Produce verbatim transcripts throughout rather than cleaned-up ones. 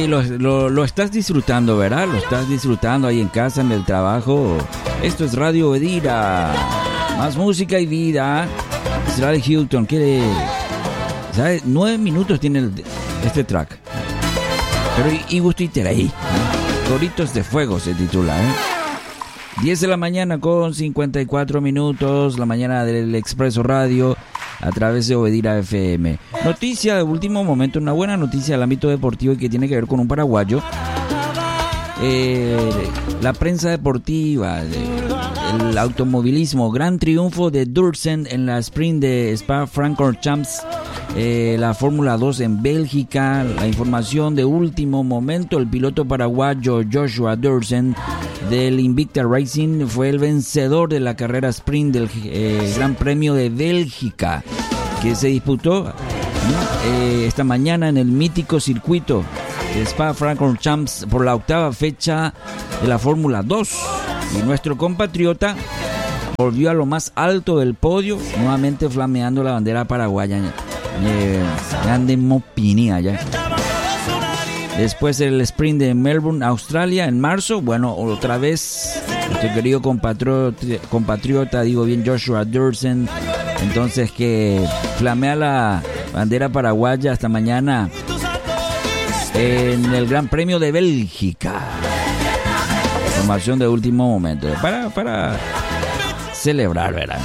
Oye, lo, lo, lo estás disfrutando, ¿verdad? Lo estás disfrutando ahí en casa, en el trabajo. Esto es Radio Obedira. Más música y vida. Israel Hilton quiere... ¿Sabes? Nueve minutos tiene el, este track. Pero y, y gustito ahí. Coritos de Fuego se titula, ¿eh? diez de la mañana con cincuenta y cuatro minutos. La mañana del Expreso Radio a través de Obedira F M. Noticia de último momento, una buena noticia del ámbito deportivo y que tiene que ver con un paraguayo. Eh, la prensa deportiva, el automovilismo, gran triunfo de Dursen en la sprint de Spa-Francorchamps, eh, la Fórmula dos en Bélgica. La información de último momento, el piloto paraguayo Joshua Dursen del Invicta Racing fue el vencedor de la carrera sprint del eh, Gran Premio de Bélgica, que se disputó eh, esta mañana en el mítico circuito de Spa-Francorchamps por la octava fecha de la Fórmula dos. Y nuestro compatriota volvió a lo más alto del podio, nuevamente flameando la bandera paraguaya. Eh, grande Mopini allá. Después el sprint de Melbourne, Australia, en marzo. Bueno, otra vez nuestro querido compatriota, compatriota, digo bien, Joshua Dursen, entonces que flamea la bandera paraguaya hasta mañana en el Gran Premio de Bélgica. Información de último momento para, para celebrar, ¿verdad?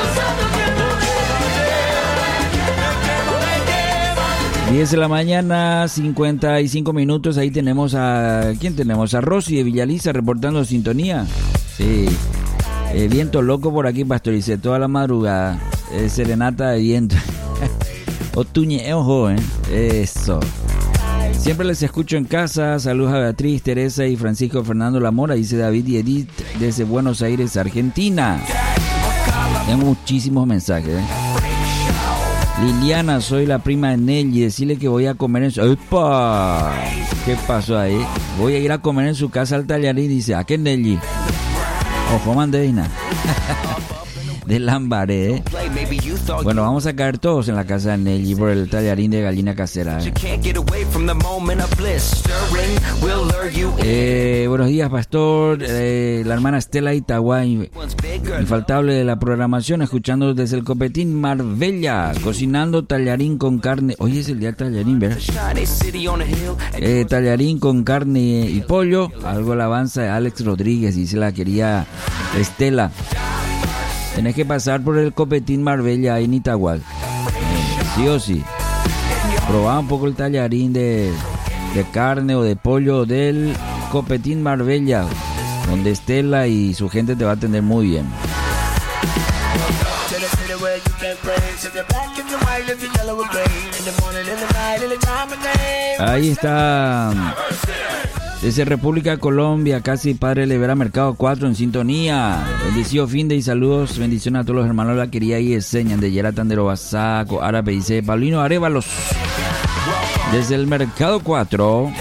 diez de la mañana, cincuenta y cinco minutos. Ahí tenemos a... ¿Quién tenemos? A Rosy de Villaliza reportando sintonía. Sí. Eh, viento loco por aquí, pastorice, toda la madrugada. Eh, serenata de viento. Otuñe, ojo, ¿eh? Eso. Siempre les escucho en casa. Saludos a Beatriz, Teresa y Francisco Fernando Lamora, dice David y Edith desde Buenos Aires, Argentina. Tengo muchísimos mensajes, ¿eh? Liliana, soy la prima de Nelly, decirle que voy a comer en su... ¡Epa! ¿Qué pasó ahí? Voy a ir a comer en su casa al Tallarín, dice, ¿a qué Nelly? Ojo, mandevina. De Lambaré, ¿eh? Bueno, vamos a caer todos en la casa de Nelly por el Tallarín de gallina casera, ¿eh? Eh, buenos días, pastor. Eh, la hermana Estela Itaguay, infaltable de la programación, escuchando desde el Copetín Marbella, cocinando tallarín con carne. Hoy es el día del tallarín, ¿verdad? Eh, tallarín con carne y pollo. Algo alabanza de Alex Rodríguez, dice la querida Estela. Tenés que pasar por el Copetín Marbella ahí en Itagual. Eh, sí o sí. Probá un poco el tallarín de, de carne o de pollo del Copetín Marbella, donde Estela y su gente te va a atender muy bien. Ahí está. Desde República de Colombia, casi Padre Levera Mercado cuatro en sintonía. Bendecido fin de y saludos, bendiciones a todos los hermanos de la querida y enseñan de Yera Tandero Basaco, Árabe, dice Paulino Arévalos. Desde el Mercado cuatro,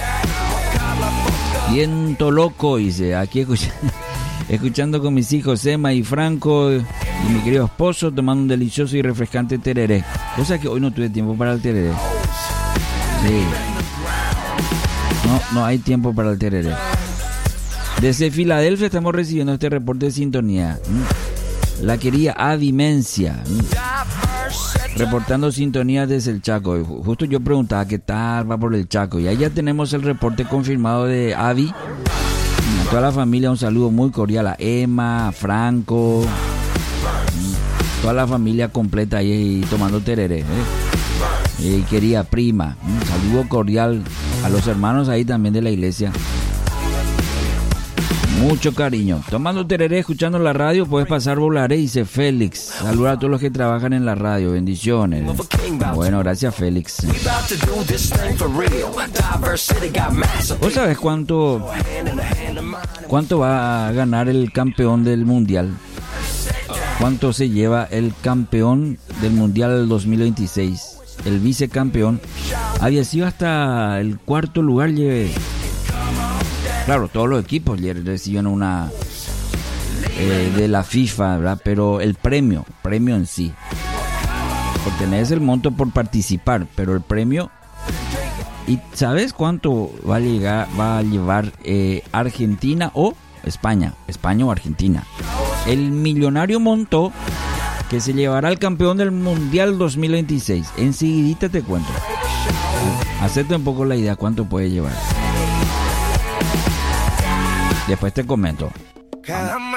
viento loco, dice, aquí escuch- escuchando con mis hijos Emma y Franco y mi querido esposo, tomando un delicioso y refrescante tereré. Cosa que hoy no tuve tiempo para el tereré. Sí. No, no hay tiempo para el tereré. Desde Filadelfia estamos recibiendo este reporte de sintonía. La querida Avimencia, reportando sintonía desde el Chaco. Justo yo preguntaba qué tal va por el Chaco. Y ahí ya tenemos el reporte confirmado de Avi. A toda la familia un saludo muy cordial. A Emma, a Franco, toda la familia completa ahí tomando tereré, ¿eh? Y querida prima, un saludo cordial a los hermanos ahí también de la iglesia. Mucho cariño. Tomando tereré, escuchando la radio, puedes pasar volaré, dice Félix. Saluda a todos los que trabajan en la radio. Bendiciones. Bueno, gracias, Félix. ¿Vos sabés cuánto, cuánto va a ganar el campeón del mundial? ¿Cuánto se lleva el campeón del mundial del dos mil veintiséis? El vicecampeón había sido hasta el cuarto lugar. Lleve. Claro, todos los equipos reciben una eh, de la FIFA, ¿verdad? Pero el premio, premio en sí, porque tenés el monto por participar, pero el premio ¿Y sabes cuánto va a, llegar, va a llevar eh, Argentina o España? España o Argentina. El millonario montó que se llevará al campeón del Mundial dos mil veintiséis. Enseguidita te cuento. Hacete un poco la idea cuánto puede llevar. Después te comento.